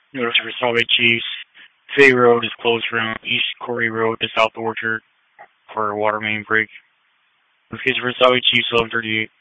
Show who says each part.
Speaker 1: Notice for Solid Chiefs, Fay Road is closed from East Corey Road to South Orchard for a water main break. Location for Solid Chiefs 11:38.